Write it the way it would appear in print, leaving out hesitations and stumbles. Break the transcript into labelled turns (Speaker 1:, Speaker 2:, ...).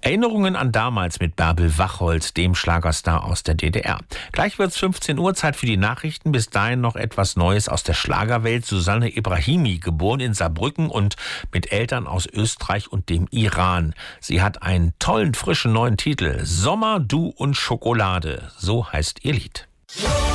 Speaker 1: Erinnerungen an damals mit Bärbel Wachholz, dem Schlagerstar aus der DDR. Gleich wird's 15 Uhr, Zeit für die Nachrichten. Bis dahin noch etwas Neues aus der Schlagerwelt. Susanne Ibrahimi, geboren in Saarbrücken und mit Eltern aus Österreich und dem Iran. Sie hat einen tollen, frischen neuen Titel. Sommer, du und Schokolade. So heißt ihr Lied.